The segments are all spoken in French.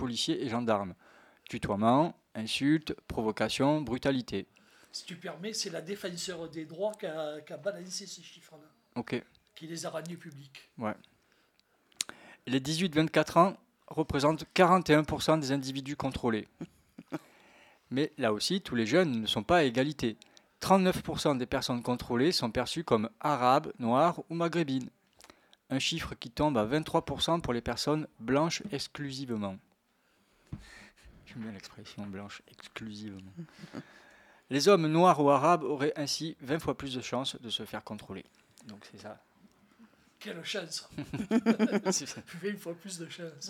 policiers et gendarmes. Tutoiement, insultes, provocation, brutalité. Si tu permets, c'est la défenseur des droits qui a balancé ces chiffres-là, Ok, qui les a rendus publics. ouais. Les 18-24 ans représentent 41% des individus contrôlés. Mais là aussi, tous les jeunes ne sont pas à égalité. 39% des personnes contrôlées sont perçues comme arabes, noires ou maghrébines. Un chiffre qui tombe à 23% pour les personnes blanches exclusivement. J'aime bien l'expression blanche exclusivement. Les hommes noirs ou arabes auraient ainsi 20 fois plus de chances de se faire contrôler. Donc c'est ça. Quelle chance. C'est ça. 20 fois plus de chance.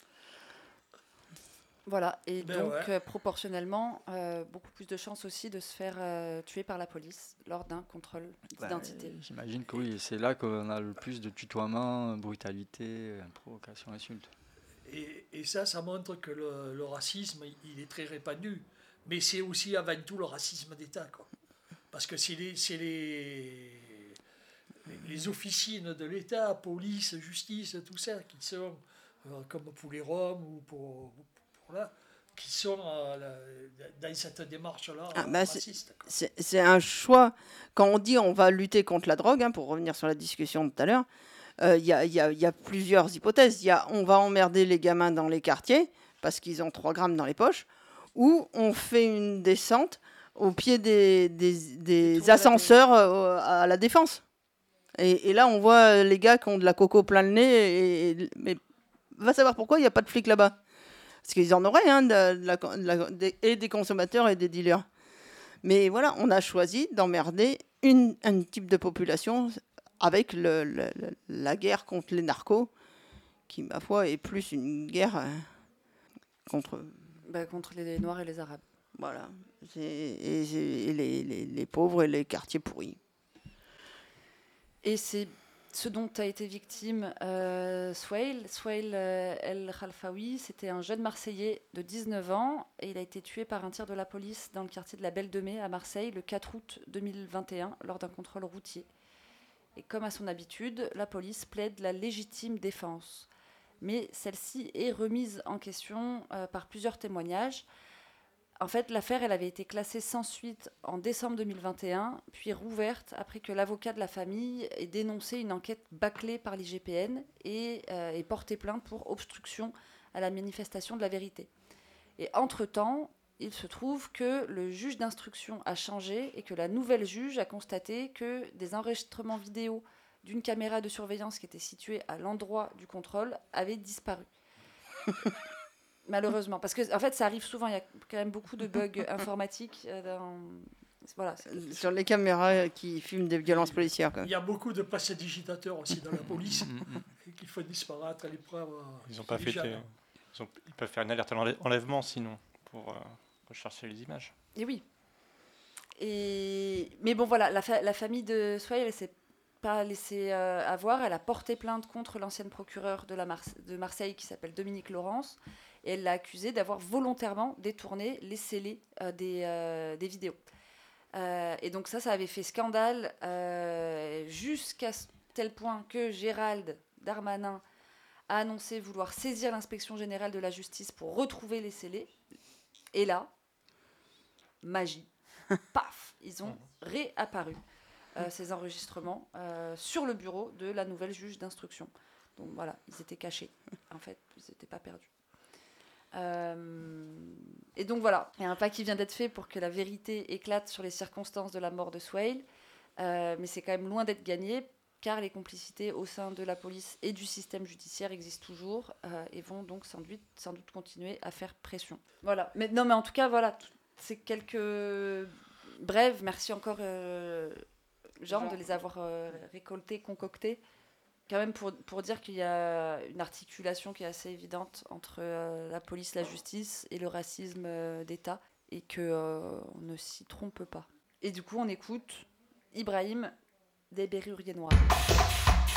Voilà, et Ben donc ouais. proportionnellement, beaucoup plus de chances aussi de se faire tuer par la police lors d'un contrôle d'identité. J'imagine que oui, c'est là qu'on a le plus de tutoiement, brutalité, provocation, insulte. Et ça montre que le racisme, il est très répandu. Mais c'est aussi avant tout le racisme d'État, quoi. Parce que c'est les officines de l'État, police, justice, tout ça, qui sont, comme pour les Roms ou pour là, qui sont dans cette démarche-là raciste. C'est un choix. Quand on dit on va lutter contre la drogue, pour revenir sur la discussion de tout à l'heure, il y a plusieurs hypothèses. On va emmerder les gamins dans les quartiers parce qu'ils ont 3 grammes dans les poches, ou on fait une descente au pied des ascenseurs à la Défense. Et là, on voit les gars qui ont de la coco plein le nez. Mais va savoir pourquoi il n'y a pas de flics là-bas. Parce qu'ils en auraient, et des consommateurs et des dealers. Mais voilà, on a choisi d'emmerder un type de population avec la guerre contre les narcos, qui, ma foi, est plus une guerre contre les Noirs et les Arabes. Voilà. Et les pauvres et les quartiers pourris. Et c'est ce dont a été victime Souheil El Khalfaoui. C'était un jeune Marseillais de 19 ans et il a été tué par un tir de la police dans le quartier de la Belle de Mai à Marseille le 4 août 2021 lors d'un contrôle routier. Et comme à son habitude, la police plaide la légitime défense. Mais celle-ci est remise en question par plusieurs témoignages. En fait, l'affaire, elle avait été classée sans suite en décembre 2021, puis rouverte après que l'avocat de la famille ait dénoncé une enquête bâclée par l'IGPN et ait porté plainte pour obstruction à la manifestation de la vérité. Et entre-temps, il se trouve que le juge d'instruction a changé et que la nouvelle juge a constaté que des enregistrements vidéo d'une caméra de surveillance qui était située à l'endroit du contrôle avaient disparu. Malheureusement, parce que en fait, ça arrive souvent. Il y a quand même beaucoup de bugs informatiques. Voilà. Sur les caméras qui filment des violences policières. Il y a beaucoup de prestidigitateurs aussi dans la police qui font disparaître les preuves. Ils peuvent faire une alerte à l'enlèvement sinon pour rechercher les images. Et oui. Mais bon, voilà, la famille de Souheil, elle s'est pas laissée avoir. Elle a porté plainte contre l'ancienne procureure de Marseille qui s'appelle Dominique Laurence. Et elle l'a accusé d'avoir volontairement détourné les scellés des vidéos. Et donc ça avait fait scandale jusqu'à tel point que Gérald Darmanin a annoncé vouloir saisir l'inspection générale de la justice pour retrouver les scellés. Et là, magie, paf, ils ont réapparu, ces enregistrements, sur le bureau de la nouvelle juge d'instruction. Donc voilà, ils étaient cachés. En fait, ils n'étaient pas perdus. Et donc voilà, il y a un pas qui vient d'être fait pour que la vérité éclate sur les circonstances de la mort de Souheil, mais c'est quand même loin d'être gagné, car les complicités au sein de la police et du système judiciaire existent toujours et vont donc sans doute continuer à faire pression. Voilà, mais en tout cas, voilà, c'est quelques brèves, merci encore Jean de les avoir récoltés, concoctés. Quand même pour dire qu'il y a une articulation qui est assez évidente entre la police, la justice et le racisme d'État, et qu'on ne s'y trompe pas. Et du coup, on écoute Ibrahim des Berruriers Noirs.